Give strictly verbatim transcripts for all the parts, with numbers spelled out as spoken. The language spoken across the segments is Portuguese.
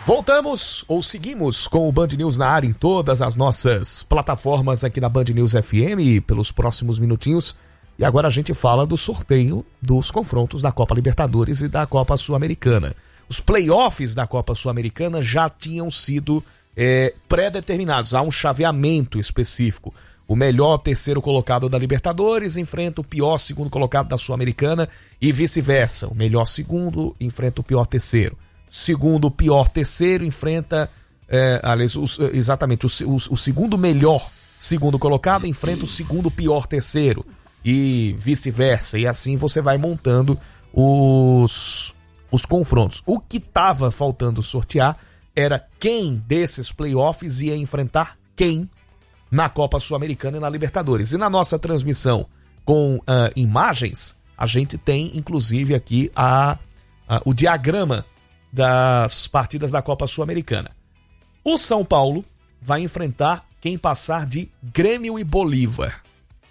Voltamos ou seguimos com o Band News na área em todas as nossas plataformas aqui na Band News F M pelos próximos minutinhos. E agora a gente fala do sorteio dos confrontos da Copa Libertadores e da Copa Sul-Americana. Os playoffs da Copa Sul-Americana já tinham sido é, pré-determinados. Há um chaveamento específico. O melhor terceiro colocado da Libertadores enfrenta o pior segundo colocado da Sul-Americana e vice-versa. O melhor segundo enfrenta o pior terceiro. Segundo, o pior terceiro enfrenta, é, aliás, o, exatamente, o, o, o segundo melhor segundo colocado enfrenta o segundo pior terceiro e vice-versa. E assim você vai montando os, os confrontos. O que estava faltando sortear era quem desses playoffs ia enfrentar quem na Copa Sul-Americana e na Libertadores. E na nossa transmissão com uh, imagens, a gente tem inclusive aqui a, a, o diagrama das partidas da Copa Sul-Americana. O São Paulo vai enfrentar quem passar de Grêmio e Bolívar.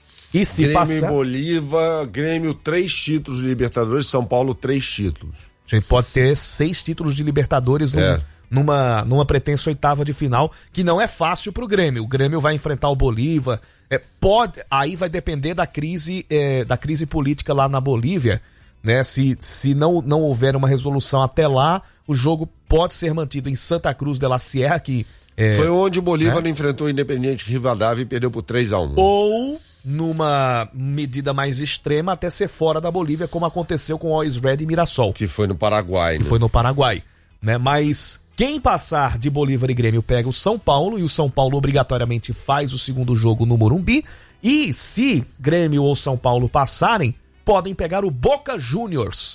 E se Grêmio passar... e Bolívar, Grêmio três títulos de Libertadores, São Paulo três títulos. A gente pode ter seis títulos de Libertadores num, é. numa, numa pretensa oitava de final, que não é fácil pro Grêmio. O Grêmio vai enfrentar o Bolívar. É, pode, aí vai depender da crise, é, da crise política lá na Bolívia, né? Se, se não, não houver uma resolução até lá, o jogo pode ser mantido em Santa Cruz de la Sierra, que é, foi onde o Bolívar né? enfrentou o Independiente Rivadavia e perdeu por três a um. Ou, numa medida mais extrema, até ser fora da Bolívia, como aconteceu com o Always Red e Mirassol. Que foi no Paraguai, Que né? foi no Paraguai, né? Mas quem passar de Bolívar e Grêmio pega o São Paulo, e o São Paulo obrigatoriamente faz o segundo jogo no Morumbi. E se Grêmio ou São Paulo passarem, podem pegar o Boca Juniors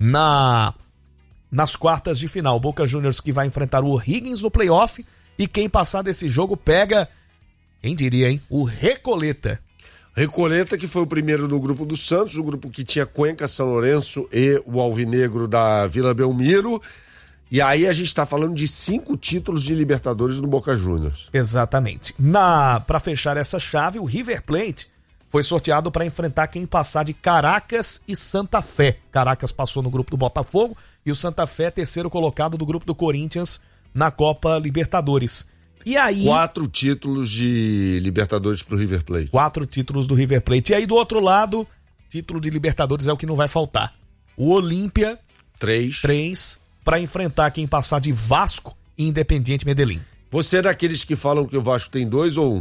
na, nas quartas de final. O Boca Juniors que vai enfrentar o O'Higgins no playoff, e quem passar desse jogo pega, quem diria, hein? O Recoleta. Recoleta, que foi o primeiro no grupo do Santos, o grupo que tinha Cuenca, São Lourenço e o Alvinegro da Vila Belmiro. E aí a gente tá falando de cinco títulos de Libertadores no Boca Juniors. Exatamente. Na, pra fechar essa chave, o River Plate foi sorteado para enfrentar quem passar de Caracas e Santa Fé. Caracas passou no grupo do Botafogo e o Santa Fé, terceiro colocado do grupo do Corinthians na Copa Libertadores. E aí... Quatro títulos de Libertadores pro River Plate. Quatro títulos do River Plate. E aí do outro lado, título de Libertadores é o que não vai faltar. O Olímpia, Três. três, para enfrentar quem passar de Vasco e Independiente Medellín. Você é daqueles que falam que o Vasco tem dois ou um?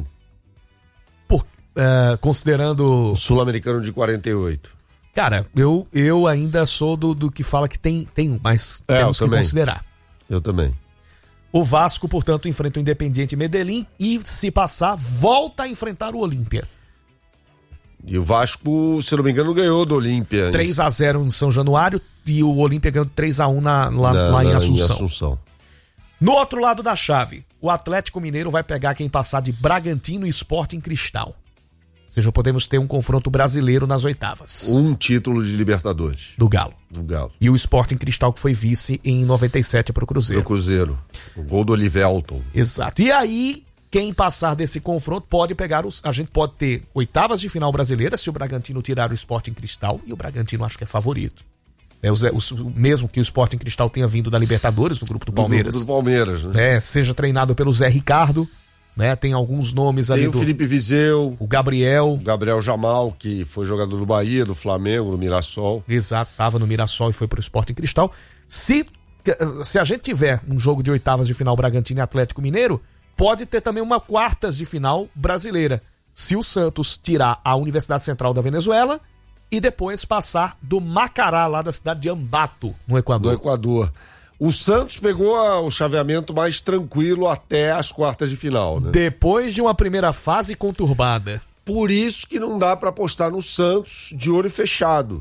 Por, uh, considerando... O Sul-Americano de quarenta e oito. Cara, eu, eu ainda sou do, do que fala que tem, tem um, mas É, temos eu que também. considerar. Eu também. O Vasco, portanto, enfrenta o Independiente Medellín e, se passar, volta a enfrentar o Olímpia. E o Vasco, se não me engano, ganhou do Olímpia. três a zero em São Januário e o Olímpia ganhou três a um na, lá, Na- lá em na- Assunção. Assunção. No outro lado da chave, o Atlético Mineiro vai pegar quem passar de Bragantino e Sporting Cristal. Ou seja, podemos ter um confronto brasileiro nas oitavas. Um título de Libertadores. Do Galo. Do Galo. E o Sporting Cristal, que foi vice em noventa e sete para o Cruzeiro. Do Cruzeiro. O gol do Olivelton. Exato. E aí, quem passar desse confronto pode pegar os... A gente pode ter oitavas de final brasileira se o Bragantino tirar o Sporting Cristal, e o Bragantino acho que é favorito. É, o, Zé- o, mesmo que o Sporting Cristal tenha vindo da Libertadores, do grupo do Palmeiras. Do, do Palmeiras, né? né, seja treinado pelo Zé Ricardo, né? Tem alguns nomes ali Tem o do... Felipe Viseu, O Gabriel, o Gabriel Jamal, que foi jogador do Bahia, do Flamengo, do Mirassol. exato, estava no Mirassol e foi pro Sporting Cristal. Se, se a gente tiver um jogo de oitavas de final Bragantino e Atlético Mineiro, pode ter também uma quartas de final brasileira. Se o Santos tirar a Universidade Central da Venezuela e depois passar do Macará, lá da cidade de Ambato, no Do Equador. Equador. O Santos pegou a- o chaveamento mais tranquilo até as quartas de final, né? Depois de uma primeira fase conturbada. Por isso que não dá pra apostar no Santos de olho fechado.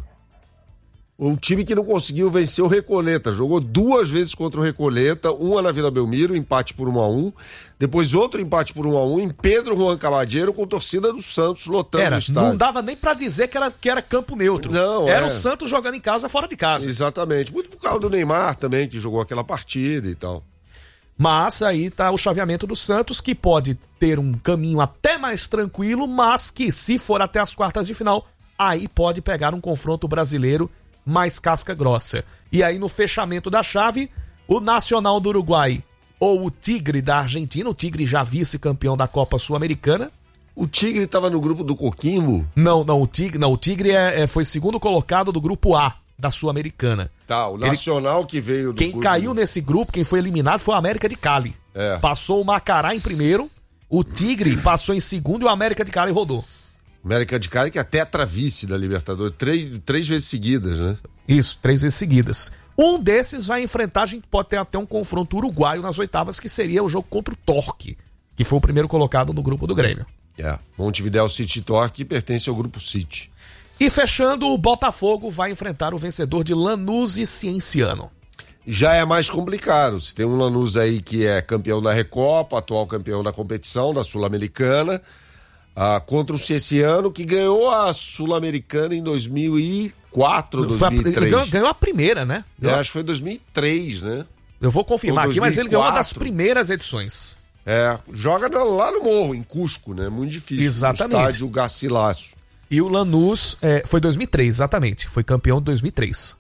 Um time que não conseguiu vencer o Recoleta. Jogou duas vezes contra o Recoleta, uma na Vila Belmiro, empate por um a um. Depois outro empate por um a um em Pedro Juan Camadeiro, com torcida do Santos lotando Era, o estádio. não dava nem pra dizer que era, que era campo neutro. Não, era é. o Santos jogando em casa, fora de casa. Exatamente. Muito por causa do Neymar também, que jogou aquela partida e tal. Mas aí tá o chaveamento do Santos, que pode ter um caminho até mais tranquilo, mas que, se for até as quartas de final, aí pode pegar um confronto brasileiro mais casca grossa. E aí, no fechamento da chave, o Nacional do Uruguai ou o Tigre da Argentina, o Tigre já vice-campeão da Copa Sul-Americana. O Tigre estava no grupo do Coquimbo? Não, não, o Tigre, não, o Tigre é, é, foi segundo colocado do grupo A da Sul-Americana. Tá, o Nacional Ele, que veio do Quem clube... caiu nesse grupo, quem foi eliminado foi o América de Cali. É. Passou o Macará em primeiro, o Tigre passou em segundo e o América de Cali rodou. América de Cali que é tetravice da Libertadores, três, três vezes seguidas, né? Isso, três vezes seguidas. Um desses vai enfrentar, a gente pode ter até um confronto uruguaio nas oitavas, que seria o jogo contra o Torque, que foi o primeiro colocado no grupo do Grêmio. É, Montevidéu City Torque pertence ao grupo City. E fechando, o Botafogo vai enfrentar o vencedor de Lanús e Cienciano. Já é mais complicado. Se tem um Lanús aí que é campeão da Recopa, atual campeão da competição, da Sul-Americana, ah, contra o Cienciano, que ganhou a Sul-Americana em dois mil e quatro, dois mil e três. Ganhou, ganhou a primeira, né? Eu acho que foi dois mil e três, né? Eu vou confirmar aqui, mas ele ganhou uma das primeiras edições. É, joga lá no Morro, em Cusco, né? Muito difícil. Exatamente. No estádio Garcilaso. E o Lanús é, foi dois mil e três, exatamente. Foi campeão de dois mil e três.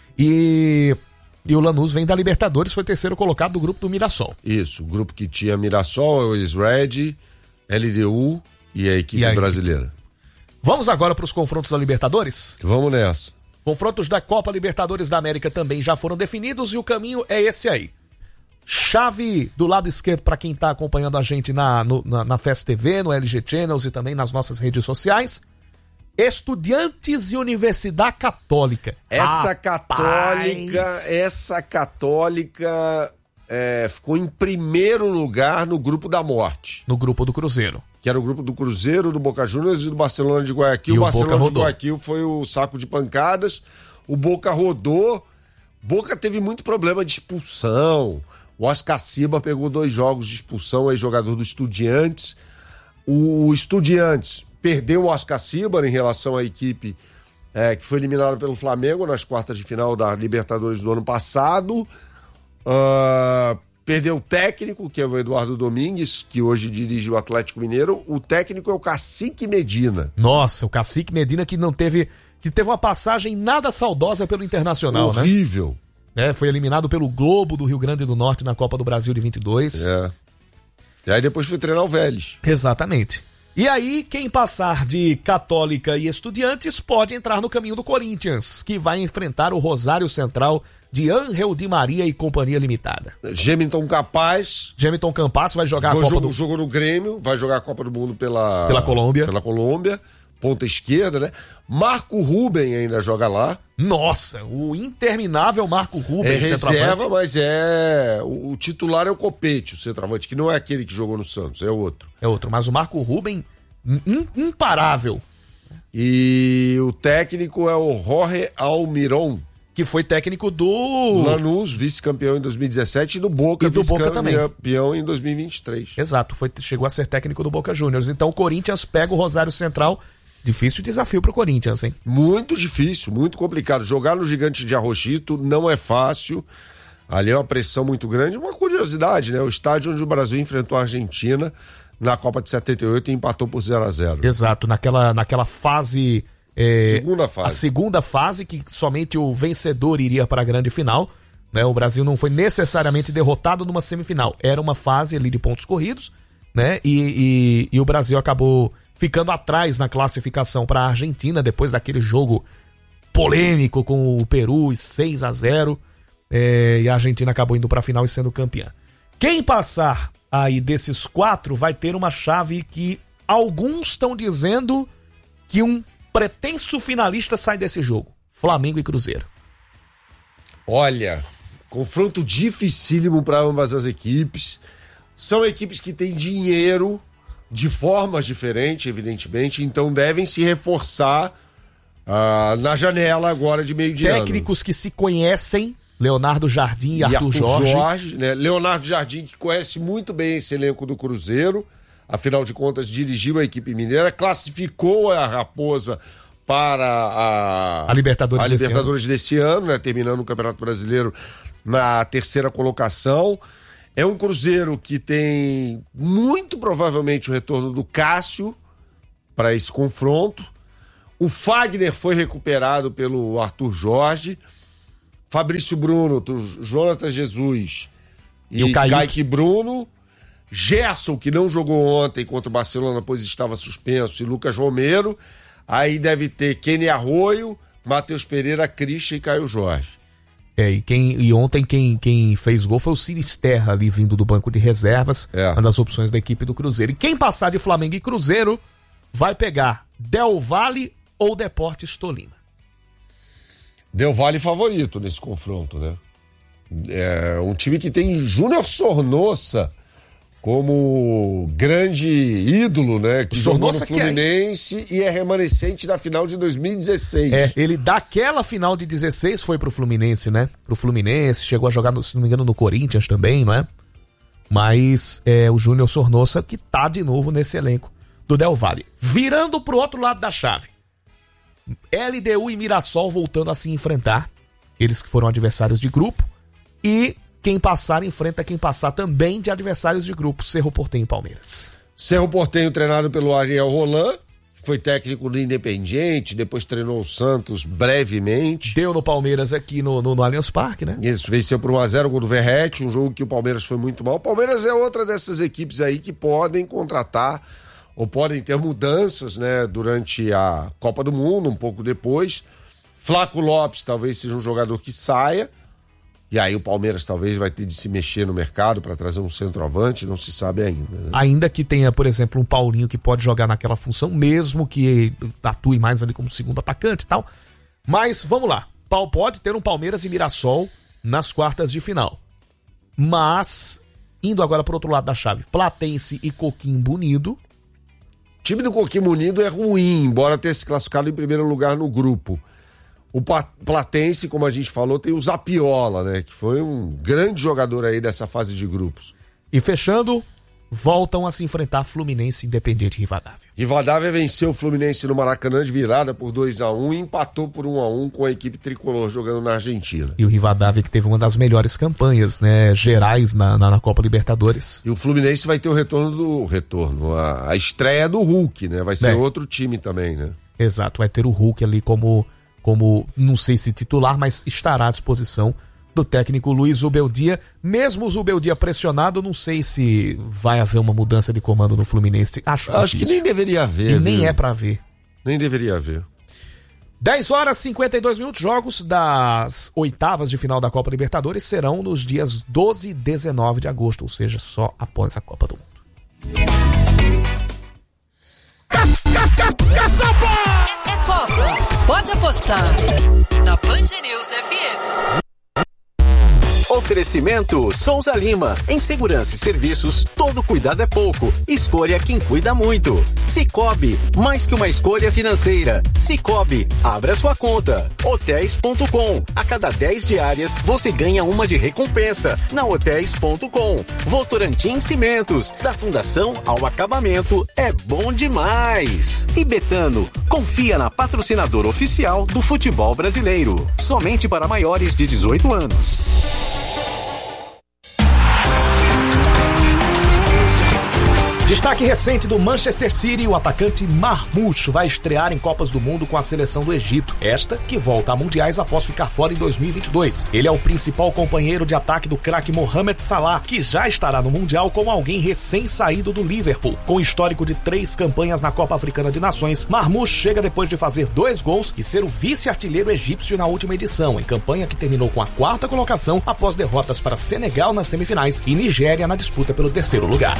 E, e o Lanús vem da Libertadores, foi terceiro colocado do grupo do Mirassol. Isso, o grupo que tinha Mirassol, o Red, L D U e a equipe e a brasileira. Equipe. Vamos agora para os confrontos da Libertadores? Vamos nessa. Confrontos da Copa Libertadores da América também já foram definidos e o caminho é esse aí. Chave do lado esquerdo para quem está acompanhando a gente na, no, na, na F E S T V, no L G Channels e também nas nossas redes sociais. Estudiantes e Universidade Católica. Essa Rapaz. católica, essa católica é, ficou em primeiro lugar no grupo da morte. No grupo do Cruzeiro. Que era o grupo do Cruzeiro, do Boca Juniors e do Barcelona de Guayaquil. E o o Barcelona Boca de Guayaquil foi o saco de pancadas. O Boca rodou. Boca teve muito problema de expulsão. O Oscar Ciba pegou dois jogos de expulsão, aí jogador do Estudiantes. O Estudiantes perdeu o Oscar Ciba em relação à equipe é, que foi eliminada pelo Flamengo nas quartas de final da Libertadores do ano passado. Uh, perdeu o técnico, que é o Eduardo Domingues, que hoje dirige o Atlético Mineiro. O técnico é o Cacique Medina. Nossa, o Cacique Medina que não teve, que teve uma passagem nada saudosa pelo Internacional, horrível. né? Horrível. É, foi eliminado pelo Globo do Rio Grande do Norte na Copa do Brasil de vinte e dois. É. E aí depois foi treinar o Vélez. Exatamente. E aí, quem passar de Católica e Estudiantes pode entrar no caminho do Corinthians, que vai enfrentar o Rosário Central de Ángel Di Maria e Companhia Limitada. Geminton Capaz. Geminton Campas vai jogar a Copa jogou, do... Jogou no Grêmio, vai jogar a Copa do Mundo pela... Pela Colômbia. Pela Colômbia. Ponta esquerda, né? Marco Ruben ainda joga lá. Nossa, o interminável Marco Ruben. É reserva, mas é... O, o titular é o Copete, o centroavante, que não é aquele que jogou no Santos, é outro. É outro, mas o Marco Ruben, imparável. E o técnico é o Jorge Almiron. Que foi técnico do... Lanús, vice-campeão em dois mil e dezessete, e do Boca, e do Boca também. Vice-campeão em dois mil e vinte e três. Exato, foi, chegou a ser técnico do Boca Juniors. Então o Corinthians pega o Rosário Central. Difícil desafio pro Corinthians, hein? Muito difícil, muito complicado. Jogar no Gigante de Arrochito não é fácil. Ali é uma pressão muito grande. Uma curiosidade, né? O estádio onde o Brasil enfrentou a Argentina na Copa de setenta e oito e empatou por zero a zero. Exato, naquela, naquela fase... É, segunda fase. A segunda fase, que somente o vencedor iria para a grande final. Né? O Brasil não foi necessariamente derrotado numa semifinal. Era uma fase ali de pontos corridos, né? E, e, e o Brasil acabou ficando atrás na classificação para a Argentina, depois daquele jogo polêmico com o Peru, seis a zero. É, e a Argentina acabou indo para a final e sendo campeã. Quem passar aí desses quatro vai ter uma chave que alguns estão dizendo que um pretenso finalista sai desse jogo. Flamengo e Cruzeiro. Olha, confronto dificílimo para ambas as equipes. São equipes que têm dinheiro de formas diferentes, evidentemente, então devem se reforçar uh, na janela agora de meio de ano. Técnicos que se conhecem, Leonardo Jardim e, e Arthur, Arthur Jorge. Jorge né? Leonardo Jardim, que conhece muito bem esse elenco do Cruzeiro, afinal de contas dirigiu a equipe mineira, classificou a Raposa para a, a Libertadores, a desse, Libertadores ano. desse ano, né? Terminando o Campeonato Brasileiro na terceira colocação. É um Cruzeiro que tem muito provavelmente o retorno do Cássio para esse confronto. O Fagner foi recuperado pelo Arthur Jorge. Fabrício Bruno, Jonathan Jesus e, e o Kaique. Kaique Bruno. Gerson, que não jogou ontem contra o Barcelona, pois estava suspenso, e Lucas Romero. Aí deve ter Kenny Arroio, Matheus Pereira, Christian e Caio Jorge. É, e, quem, e ontem quem, quem fez gol foi o Sinisterra, ali vindo do banco de reservas, é. uma das opções da equipe do Cruzeiro. E quem passar de Flamengo e Cruzeiro vai pegar Del Valle ou Deportes Tolima. Del Valle favorito nesse confronto, né? É um time que tem Júnior Sornossa como grande ídolo, né? Que jogou no Fluminense é... e é remanescente da final de dois mil e dezesseis. É, ele daquela final de dezesseis foi pro Fluminense, né? Pro Fluminense, chegou a jogar, no, se não me engano, no Corinthians também, não é? Mas é o Júnior Sornossa que tá de novo nesse elenco do Del Valle. Virando pro outro lado da chave. L D U e Mirassol voltando a se enfrentar. Eles que foram adversários de grupo. E quem passar enfrenta quem passar também de adversários de grupo, Cerro Porteño e Palmeiras. Cerro Porteño treinado pelo Ariel Roland, foi técnico do Independiente, depois treinou o Santos brevemente. Deu no Palmeiras aqui no, no, no Allianz Parque, né? Isso, venceu por um a zero o gol do Verratti, um jogo que o Palmeiras foi muito mal. O Palmeiras é outra dessas equipes aí que podem contratar ou podem ter mudanças, né, durante a Copa do Mundo, um pouco depois. Flaco Lopes talvez seja um jogador que saia. E aí o Palmeiras talvez vai ter de se mexer no mercado para trazer um centroavante, não se sabe ainda. Né? Ainda que tenha, por exemplo, um Paulinho que pode jogar naquela função, mesmo que atue mais ali como segundo atacante e tal. Mas vamos lá, pode ter um Palmeiras e Mirassol nas quartas de final. Mas, indo agora para o outro lado da chave, Platense e Coquimbo Unido. O time do Coquimbo Unido é ruim, embora tenha se classificado em primeiro lugar no grupo. O Platense, como a gente falou, tem o Zapiola, né? Que foi um grande jogador aí dessa fase de grupos. E fechando, voltam a se enfrentar Fluminense e Independiente Rivadavia. Rivadavia venceu o Fluminense no Maracanã de virada por dois a um e empatou por um a um com a equipe tricolor jogando na Argentina. E o Rivadavia que teve uma das melhores campanhas, né? Gerais na, na, na Copa Libertadores. E o Fluminense vai ter o retorno do... Retorno, a, a estreia do Hulk, né? Vai ser é. outro time também, né? Exato, vai ter o Hulk ali como... como, não sei se titular, mas estará à disposição do técnico Luiz Zubeldia. Mesmo o Zubeldia pressionado, não sei se vai haver uma mudança de comando no Fluminense. Acho, Acho que nem deveria haver. E nem viu? É pra ver. Nem deveria haver. dez horas e cinquenta e dois minutos, jogos das oitavas de final da Copa Libertadores serão nos dias doze e dezenove de agosto, ou seja, só após a Copa do Mundo. É Copa. Pode apostar na Band News F M. Oferecimento Souza Lima. Em segurança e serviços, todo cuidado é pouco. Escolha quem cuida muito. Sicoob, mais que uma escolha financeira. Sicoob, abra sua conta. Hotéis ponto com. A cada dez diárias, você ganha uma de recompensa. Na Hotéis ponto com. Votorantim Cimentos. Da fundação ao acabamento, é bom demais. E Betano, confia na patrocinadora oficial do futebol brasileiro. Somente para maiores de dezoito anos. Destaque recente do Manchester City, o atacante Marmoush vai estrear em Copas do Mundo com a seleção do Egito. Esta que volta a mundiais após ficar fora em dois mil e vinte e dois. Ele é o principal companheiro de ataque do craque Mohamed Salah, que já estará no Mundial como alguém recém-saído do Liverpool. Com histórico de três campanhas na Copa Africana de Nações, Marmoush chega depois de fazer dois gols e ser o vice-artilheiro egípcio na última edição, em campanha que terminou com a quarta colocação após derrotas para Senegal nas semifinais e Nigéria na disputa pelo terceiro lugar.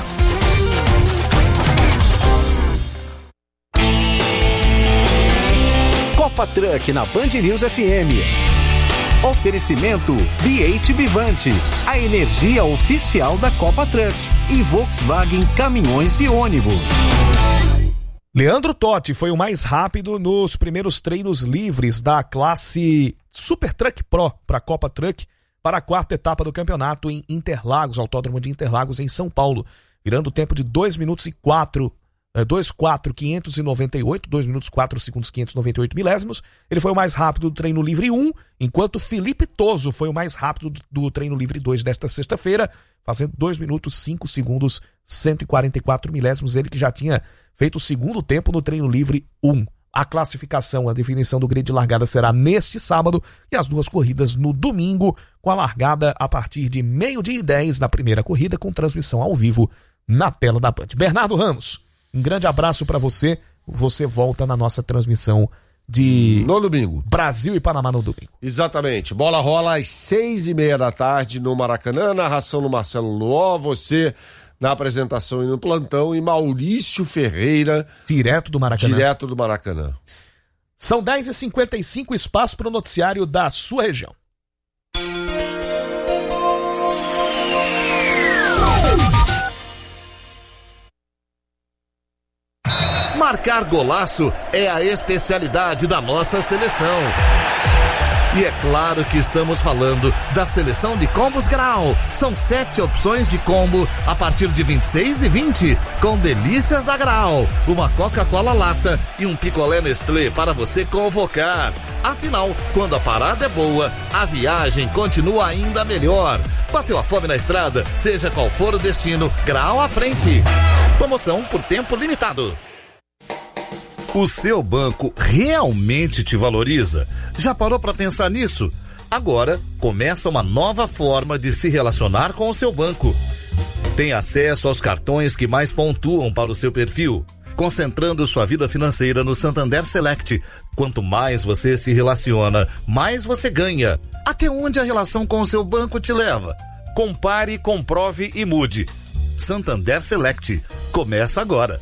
Copa Truck na Band News F M. Oferecimento B oito Vivante, a energia oficial da Copa Truck, e Volkswagen Caminhões e Ônibus. Leandro Totti foi o mais rápido nos primeiros treinos livres da classe Super Truck Pro para a Copa Truck para a quarta etapa do campeonato em Interlagos, Autódromo de Interlagos, em São Paulo, virando o tempo de dois minutos e quatro dois quatro quinhentos e noventa e oito, dois minutos quatro segundos quinhentos e noventa e oito milésimos. Ele foi o mais rápido do treino livre um, enquanto Felipe Toso foi o mais rápido do treino livre dois desta sexta-feira, fazendo dois minutos cinco segundos cento e quarenta e quatro milésimos. Ele que já tinha feito o segundo tempo no treino livre um. A classificação, a definição do grid de largada será neste sábado e as duas corridas no domingo, com a largada a partir de meio-dia e dez na primeira corrida, com transmissão ao vivo na tela da Band. Bernardo Ramos, um grande abraço para você. Você volta na nossa transmissão de no domingo. Brasil e Panamá no domingo. Exatamente. Bola rola às seis e meia da tarde no Maracanã, narração no Marcelo Luó, você na apresentação e no plantão, e Maurício Ferreira direto do Maracanã. Direto do Maracanã. São dez e cinquenta e cinco, espaço para o noticiário da sua região. Marcar golaço é a especialidade da nossa seleção. E é claro que estamos falando da seleção de combos Grau. São sete opções de combo a partir de vinte e seis e vinte, com delícias da Grau. Uma Coca-Cola lata e um picolé Nestlé para você convocar. Afinal, quando a parada é boa, a viagem continua ainda melhor. Bateu a fome na estrada? Seja qual for o destino, Grau à frente. Promoção por tempo limitado. O seu banco realmente te valoriza? Já parou para pensar nisso? Agora começa uma nova forma de se relacionar com o seu banco. Tem acesso aos cartões que mais pontuam para o seu perfil, concentrando sua vida financeira no Santander Select. Quanto mais você se relaciona, mais você ganha. Até onde a relação com o seu banco te leva? Compare, comprove e mude. Santander Select. Começa agora.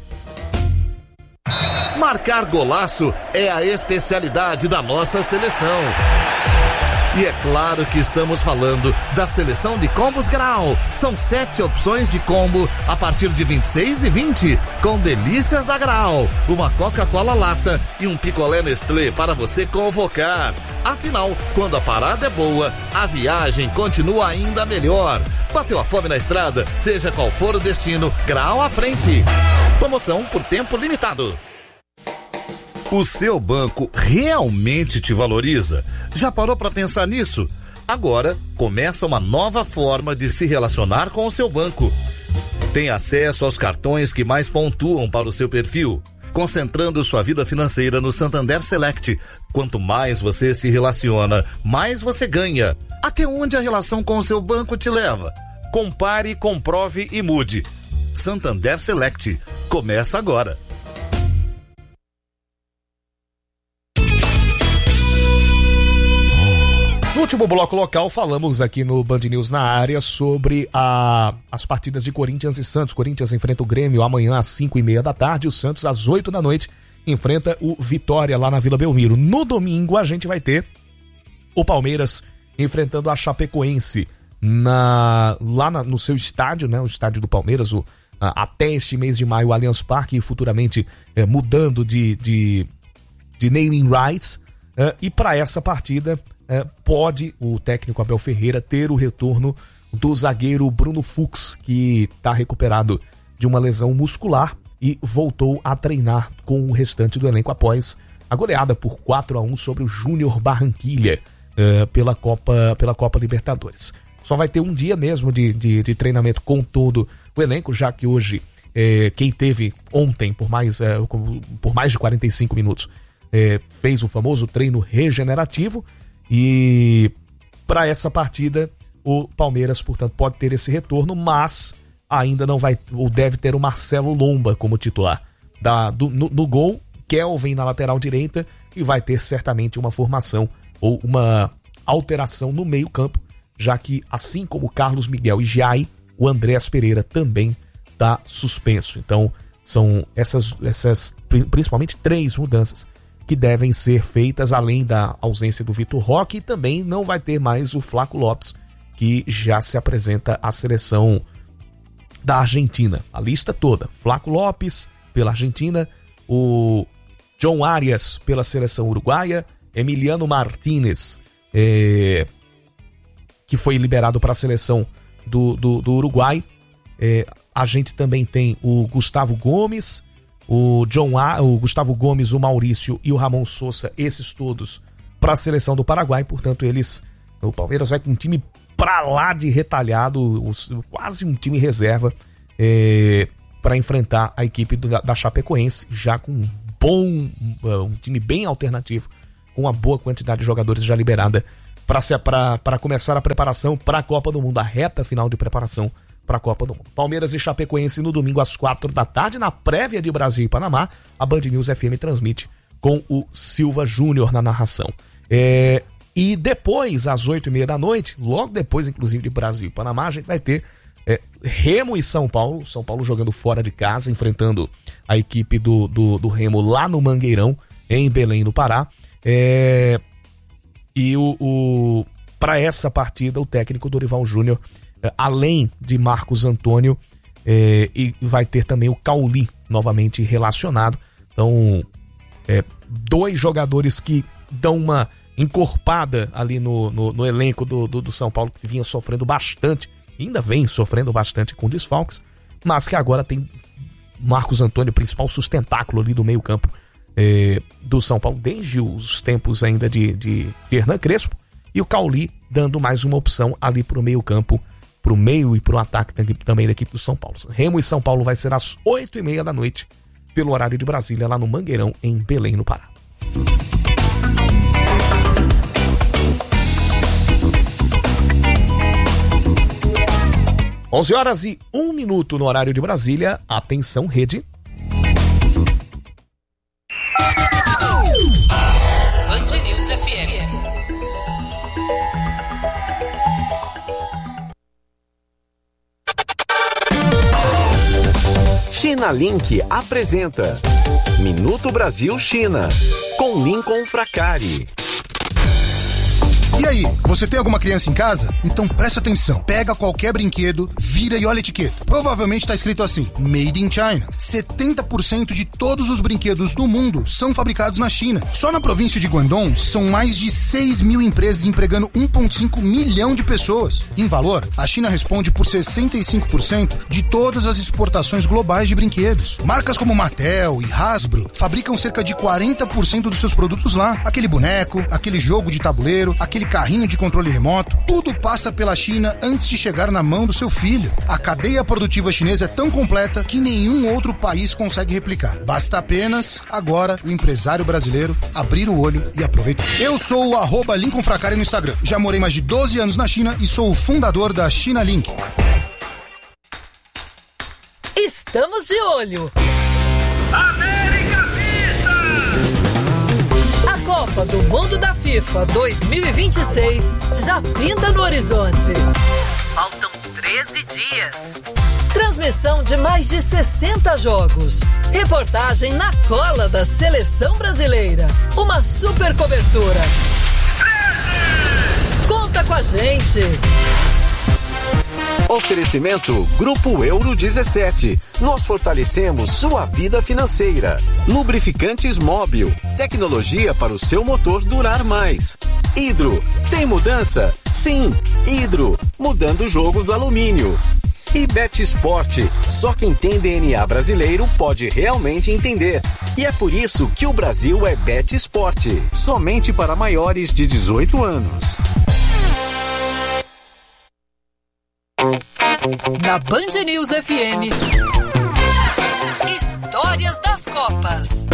Marcar golaço é a especialidade da nossa seleção. E é claro que estamos falando da seleção de combos Grau. São sete opções de combo a partir de vinte e seis e vinte, com delícias da Grau. Uma Coca-Cola lata e um picolé Nestlé para você convocar. Afinal, quando a parada é boa, a viagem continua ainda melhor. Bateu a fome na estrada? Seja qual for o destino, Grau à frente. Promoção por tempo limitado. O seu banco realmente te valoriza? Já parou para pensar nisso? Agora começa uma nova forma de se relacionar com o seu banco. Tem acesso aos cartões que mais pontuam para o seu perfil, concentrando sua vida financeira no Santander Select. Quanto mais você se relaciona, mais você ganha. Até onde a relação com o seu banco te leva? Compare, comprove e mude. Santander Select. Começa agora. No último bloco local, falamos aqui no Band News na área sobre a, as partidas de Corinthians e Santos. Corinthians enfrenta o Grêmio amanhã às cinco e meia da tarde. O Santos, às oito da noite, enfrenta o Vitória lá na Vila Belmiro. No domingo, a gente vai ter o Palmeiras enfrentando a Chapecoense na, lá na, no seu estádio, né? O estádio do Palmeiras, o, a, até este mês de maio, o Allianz Parque, e futuramente é, mudando de, de, de naming rights. É, e para essa partida... É, pode o técnico Abel Ferreira ter o retorno do zagueiro Bruno Fux, que está recuperado de uma lesão muscular e voltou a treinar com o restante do elenco após a goleada por quatro a um sobre o Júnior Barranquilla é, pela, Copa, pela Copa Libertadores. Só vai ter um dia mesmo de, de, de treinamento com todo o elenco, já que hoje é, quem teve ontem por mais, é, por mais de quarenta e cinco minutos é, fez o famoso treino regenerativo. E para essa partida o Palmeiras, portanto, pode ter esse retorno, mas ainda não vai, ou deve ter o Marcelo Lomba como titular. Da, do, no, no gol, Kelvin na lateral direita, e vai ter certamente uma formação ou uma alteração no meio campo, já que assim como Carlos Miguel e Jai, o Andrés Pereira também está suspenso. Então são essas, essas principalmente três mudanças que devem ser feitas, além da ausência do Vitor Roque, e também não vai ter mais o Flaco Lopes, que já se apresenta à seleção da Argentina. A lista toda: Flaco Lopes pela Argentina, o John Arias pela seleção uruguaia, Emiliano Martínez, é, que foi liberado para a seleção do, do, do Uruguai. É, a gente também tem o Gustavo Gomes, o John A, o Gustavo Gomes, o Maurício e o Ramon Sousa, esses todos para a seleção do Paraguai. Portanto, eles, o Palmeiras vai com um time pra lá de retalhado, quase um time reserva, é, para enfrentar a equipe do, da, da Chapecoense, já com um bom, um time bem alternativo, com uma boa quantidade de jogadores já liberada para começar a preparação para a Copa do Mundo, a reta final de preparação para a Copa do Mundo. Palmeiras e Chapecoense no domingo às quatro da tarde, na prévia de Brasil e Panamá, a Band News F M transmite com o Silva Júnior na narração. É, e depois, às oito e meia da noite, logo depois, inclusive, de Brasil e Panamá, a gente vai ter é, Remo e São Paulo, São Paulo jogando fora de casa, enfrentando a equipe do, do, do Remo lá no Mangueirão, em Belém, no Pará. É, e o, o, para essa partida, o técnico Dorival Júnior, é, além de Marcos Antônio, é, e vai ter também o Cauli novamente relacionado. Então, é, dois jogadores que dão uma encorpada ali no, no, no elenco do, do, do São Paulo, que vinha sofrendo bastante, ainda vem sofrendo bastante com desfalques, mas que agora tem Marcos Antônio, principal sustentáculo ali do meio campo eh, do São Paulo, desde os tempos ainda de, de Hernan Crespo, e o Cauli dando mais uma opção ali pro meio campo, pro meio e pro ataque também da equipe do São Paulo. Remo e São Paulo vai ser às oito e meia da noite, pelo horário de Brasília, lá no Mangueirão, em Belém, no Pará. onze horas e um minuto no horário de Brasília. Atenção, rede. Band News F M. China Link apresenta Minuto Brasil China, com Lincoln Fracari. E aí, você tem alguma criança em casa? Então presta atenção. Pega qualquer brinquedo, vira e olha a etiqueta. Provavelmente tá escrito assim, Made in China. setenta por cento de todos os brinquedos do mundo são fabricados na China. Só na província de Guangdong, são mais de seis mil empresas empregando um vírgula cinco milhão de pessoas. Em valor, a China responde por sessenta e cinco por cento de todas as exportações globais de brinquedos. Marcas como Mattel e Hasbro fabricam cerca de quarenta por cento dos seus produtos lá. Aquele boneco, aquele jogo de tabuleiro, aquele carrinho de controle remoto, tudo passa pela China antes de chegar na mão do seu filho. A cadeia produtiva chinesa é tão completa que nenhum outro país consegue replicar. Basta apenas, agora, o empresário brasileiro abrir o olho e aproveitar. Eu sou o arroba Lincoln Fracari no Instagram. Já morei mais de doze anos na China e sou o fundador da China Link. Estamos de olho. América Vista! A Copa do Mundo da FIFA dois mil e vinte e seis já pinta no horizonte. Faltam treze dias. Transmissão de mais de sessenta jogos. Reportagem na cola da seleção brasileira. Uma super cobertura. Conta com a gente. Oferecimento Grupo Euro dezessete. Nós fortalecemos sua vida financeira. Lubrificantes Móbil. Tecnologia para o seu motor durar mais. Hidro. Tem mudança? Sim. Hidro. Mudando o jogo do alumínio. E Bet Sport. Só quem tem D N A brasileiro pode realmente entender. E é por isso que o Brasil é Bet Sport. Somente para maiores de dezoito anos. Na Band News F M, Histórias das Copas.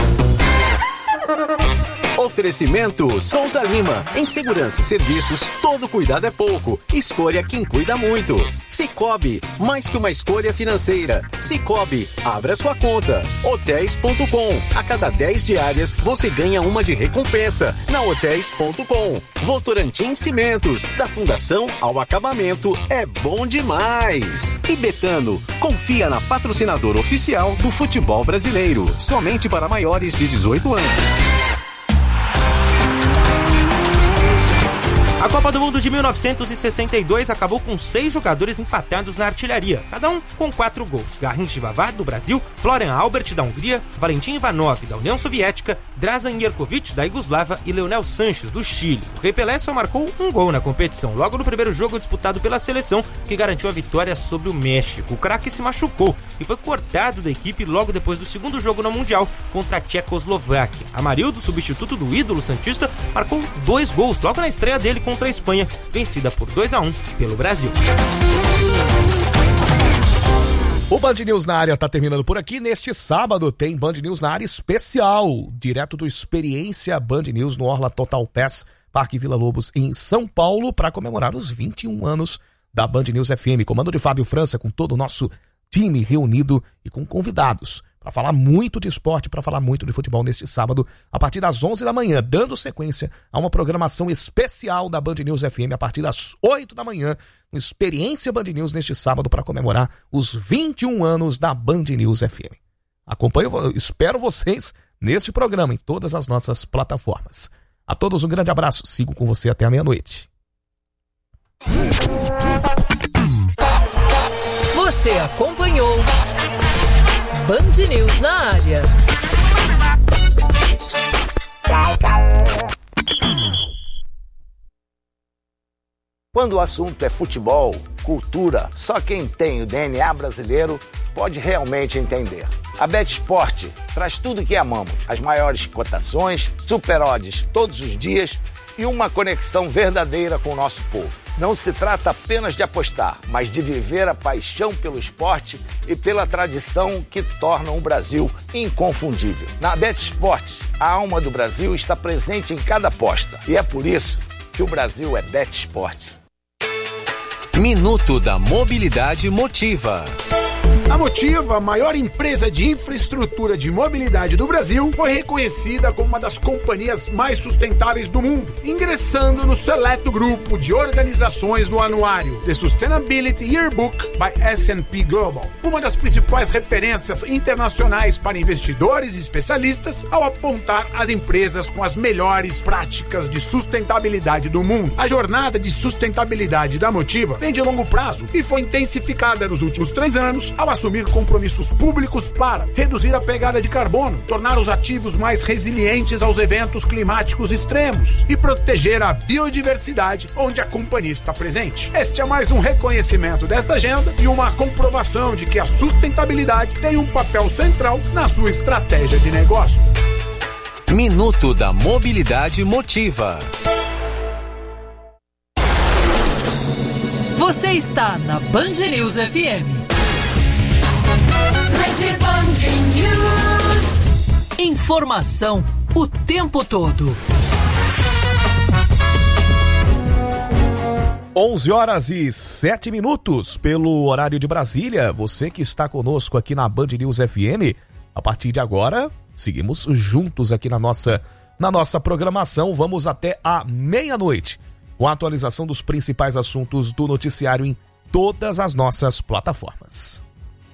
Oferecimento Souza Lima. Em segurança e serviços, todo cuidado é pouco. Escolha quem cuida muito. Cicobi, mais que uma escolha financeira. Cicobi, abra sua conta. Hotéis ponto com. A cada dez diárias, você ganha uma de recompensa. Na Hotéis ponto com. Votorantim Cimentos. Da fundação ao acabamento, é bom demais. E Betano, confia na patrocinadora oficial do futebol brasileiro. Somente para maiores de dezoito anos. A Copa do Mundo de mil novecentos e sessenta e dois acabou com seis jogadores empatados na artilharia, cada um com quatro gols. Garrincha Vavá, do Brasil, Florian Albert, da Hungria, Valentim Ivanov, da União Soviética, Dražan Jerković, da Iugoslávia e Leonel Sanches, do Chile. O Rei Pelé só marcou um gol na competição, logo no primeiro jogo disputado pela seleção, que garantiu a vitória sobre o México. O craque se machucou e foi cortado da equipe logo depois do segundo jogo no Mundial contra a Tchecoslováquia. Amarildo, substituto do ídolo santista, marcou dois gols logo na estreia dele contra a Espanha, vencida por dois a um pelo Brasil. O Band News na área está terminando por aqui. Neste sábado tem Band News na área especial, direto do Experiência Band News no Orla Total Pass, Parque Vila Lobos, em São Paulo, para comemorar os vinte e um anos da Band News F M. Comando de Fábio França, com todo o nosso time reunido e com convidados para falar muito de esporte, para falar muito de futebol neste sábado, a partir das onze da manhã, dando sequência a uma programação especial da Band News F M a partir das oito da manhã, no Experiência Band News neste sábado, para comemorar os vinte e um anos da Band News F M. Acompanho, espero vocês neste programa, em todas as nossas plataformas. A todos um grande abraço, sigo com você até a meia-noite. Você acompanhou Band News na área. Quando o assunto é futebol, cultura, só quem tem o D N A brasileiro pode realmente entender. A BetSport traz tudo que amamos, as maiores cotações, super odds todos os dias e uma conexão verdadeira com o nosso povo. Não se trata apenas de apostar, mas de viver a paixão pelo esporte e pela tradição que tornam o Brasil inconfundível. Na BetSport, a alma do Brasil está presente em cada aposta e é por isso que o Brasil é BetSport. Minuto da Mobilidade Motiva. A Motiva, a maior empresa de infraestrutura de mobilidade do Brasil, foi reconhecida como uma das companhias mais sustentáveis do mundo, ingressando no seleto grupo de organizações do anuário The Sustainability Yearbook by S and P Global, uma das principais referências internacionais para investidores e especialistas ao apontar as empresas com as melhores práticas de sustentabilidade do mundo. A jornada de sustentabilidade da Motiva vem de longo prazo e foi intensificada nos últimos três anos ao assumir compromissos públicos para reduzir a pegada de carbono, tornar os ativos mais resilientes aos eventos climáticos extremos e proteger a biodiversidade onde a companhia está presente. Este é mais um reconhecimento desta agenda e uma comprovação de que a sustentabilidade tem um papel central na sua estratégia de negócio. Minuto da Mobilidade Motiva. Você está na Band News F M. Rede Band News. Informação o tempo todo. onze horas e sete minutos pelo horário de Brasília. Você que está conosco aqui na Band News F M, a partir de agora, seguimos juntos aqui na nossa, na nossa programação. Vamos até a meia-noite, com a atualização dos principais assuntos do noticiário em todas as nossas plataformas.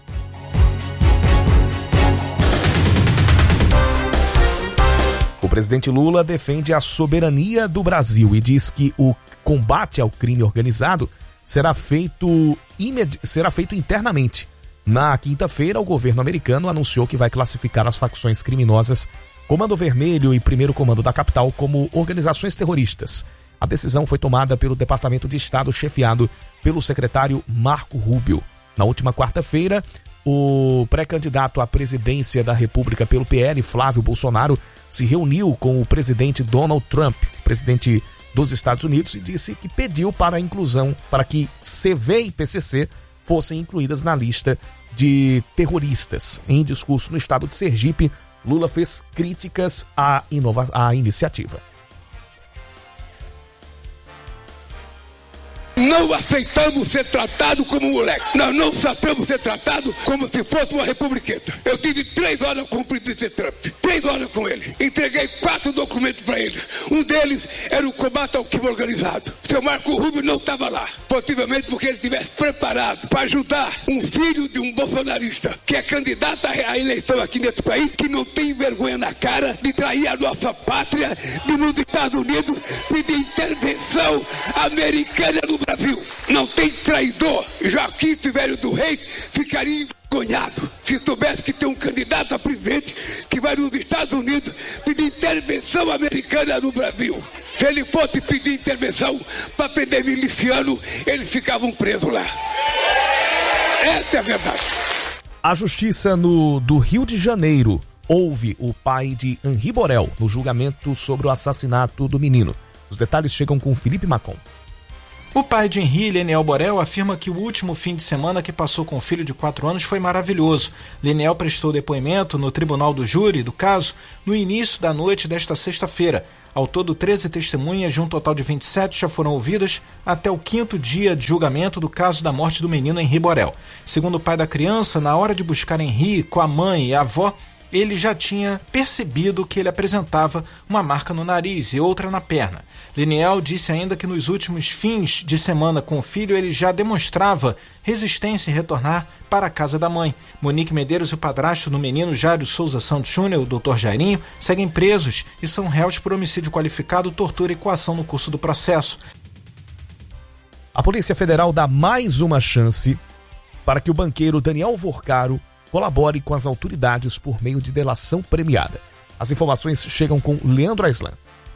O presidente Lula defende a soberania do Brasil e diz que o combate ao crime organizado será feito, imedi- será feito internamente. Na quinta-feira, o governo americano anunciou que vai classificar as facções criminosas Comando Vermelho e Primeiro Comando da Capital como organizações terroristas. A decisão foi tomada pelo Departamento de Estado, chefiado pelo secretário Marco Rubio. Na última quarta-feira, o pré-candidato à presidência da República pelo P L, Flávio Bolsonaro, se reuniu com o presidente Donald Trump, presidente dos Estados Unidos, e disse que pediu para a inclusão, para que C V e P C C fossem incluídas na lista de terroristas. Em discurso no estado de Sergipe, Lula fez críticas à, inova- à iniciativa. Não aceitamos ser tratado como moleque. Nós não aceitamos ser tratado como se fosse uma republiqueta. Eu tive três horas com o presidente Trump. Três horas com ele. Entreguei quatro documentos para eles. Um deles era o combate ao crime organizado. O seu Marco Rubio não estava lá. Possivelmente porque ele estivesse preparado para ajudar um filho de um bolsonarista que é candidato à eleição aqui nesse país, que não tem vergonha na cara de trair a nossa pátria, de nos Estados Unidos pedir intervenção americana no Brasil. Não tem traidor. Joaquim Silvério do Reis ficaria envergonhado se soubesse que tem um candidato a presidente que vai nos Estados Unidos pedir intervenção americana no Brasil. Se ele fosse pedir intervenção para prender miliciano, eles ficavam presos lá. Essa é a verdade. A justiça no, do Rio de Janeiro ouve o pai de Henri Borel no julgamento sobre o assassinato do menino. Os detalhes chegam com Felipe Macon. O pai de Henri, Leniel Borel, afirma que o último fim de semana que passou com o filho de quatro anos foi maravilhoso. Leniel prestou depoimento no tribunal do júri do caso no início da noite desta sexta-feira. Ao todo, treze testemunhas, de um total de vinte e sete, já foram ouvidas até o quinto dia de julgamento do caso da morte do menino Henri Borel. Segundo o pai da criança, na hora de buscar Henri com a mãe e a avó, ele já tinha percebido que ele apresentava uma marca no nariz e outra na perna. Leniel disse ainda que nos últimos fins de semana com o filho ele já demonstrava resistência em retornar para a casa da mãe. Monique Medeiros e o padrasto do menino Jairo Souza Santos Júnior, o doutor Jairinho, seguem presos e são réus por homicídio qualificado, tortura e coação no curso do processo. A Polícia Federal dá mais uma chance para que o banqueiro Daniel Vorcaro colabore com as autoridades por meio de delação premiada. As informações chegam com Leandro Aislan.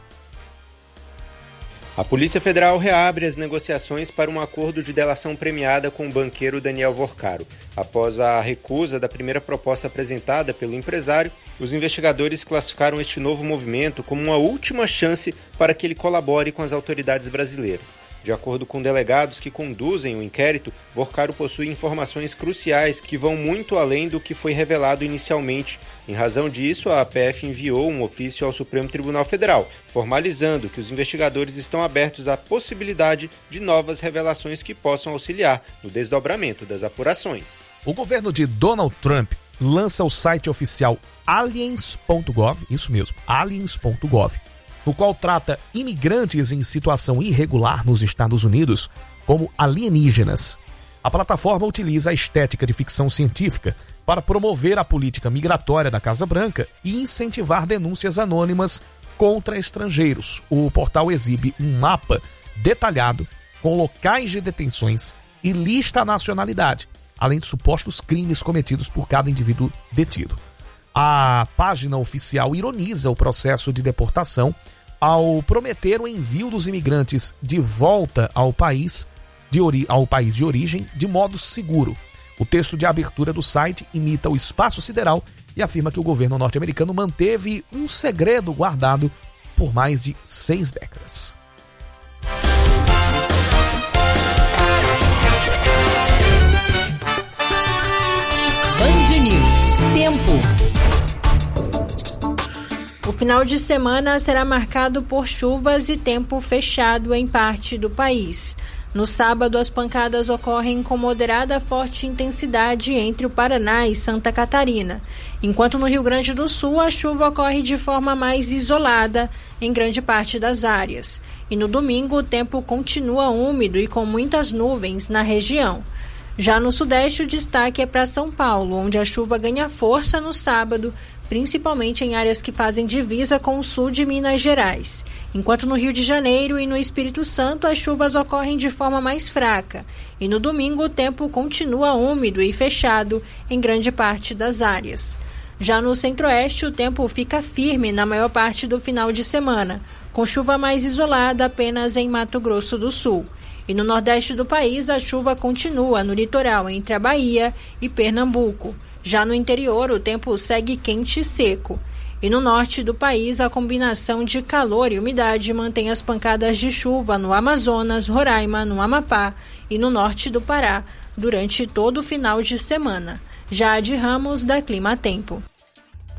A Polícia Federal reabre as negociações para um acordo de delação premiada com o banqueiro Daniel Vorcaro. Após a recusa da primeira proposta apresentada pelo empresário, os investigadores classificaram este novo movimento como uma última chance para que ele colabore com as autoridades brasileiras. De acordo com delegados que conduzem o inquérito, Vorcaro possui informações cruciais que vão muito além do que foi revelado inicialmente. Em razão disso, a A P F enviou um ofício ao Supremo Tribunal Federal, formalizando que os investigadores estão abertos à possibilidade de novas revelações que possam auxiliar no desdobramento das apurações. O governo de Donald Trump lança o site oficial aliens ponto gov, isso mesmo, aliens ponto gov, no qual trata imigrantes em situação irregular nos Estados Unidos como alienígenas. A plataforma utiliza a estética de ficção científica para promover a política migratória da Casa Branca e incentivar denúncias anônimas contra estrangeiros. O portal exibe um mapa detalhado com locais de detenções e lista a nacionalidade, além de supostos crimes cometidos por cada indivíduo detido. A página oficial ironiza o processo de deportação ao prometer o envio dos imigrantes de volta ao país de, ori- ao país de origem de modo seguro. O texto de abertura do site imita o espaço sideral e afirma que o governo norte-americano manteve um segredo guardado por mais de seis décadas. Band News. Tempo. O final de semana será marcado por chuvas e tempo fechado em parte do país. No sábado, as pancadas ocorrem com moderada a forte intensidade entre o Paraná e Santa Catarina, enquanto no Rio Grande do Sul a chuva ocorre de forma mais isolada em grande parte das áreas. E no domingo o tempo continua úmido e com muitas nuvens na região. Já no Sudeste, o destaque é para São Paulo, onde a chuva ganha força no sábado, principalmente em áreas que fazem divisa com o sul de Minas Gerais. Enquanto no Rio de Janeiro e no Espírito Santo as chuvas ocorrem de forma mais fraca. E no domingo o tempo continua úmido e fechado em grande parte das áreas. Já no Centro-Oeste o tempo fica firme na maior parte do final de semana, com chuva mais isolada apenas em Mato Grosso do Sul. E no Nordeste do país a chuva continua no litoral entre a Bahia e Pernambuco. Já no interior, o tempo segue quente e seco. E no norte do país, a combinação de calor e umidade mantém as pancadas de chuva no Amazonas, Roraima, no Amapá e no norte do Pará durante todo o final de semana. Jade Ramos, da Clima Tempo.